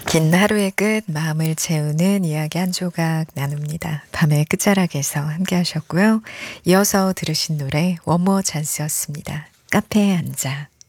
긴 하루의 끝 마음을 채우는 이야기 한 조각 나눕니다. 밤의 끝자락에서 함께 하셨고요. 이어서 들으신 노래 원모 잔스였습니다. 카페에 앉아.